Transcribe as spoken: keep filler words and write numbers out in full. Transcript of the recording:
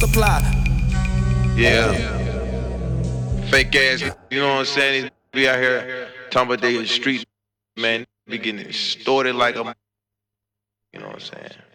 Supply. Yeah. Fake ass, you know what I'm saying? These be out here talking about they street, man. Be getting extorted like a, you know what I'm saying?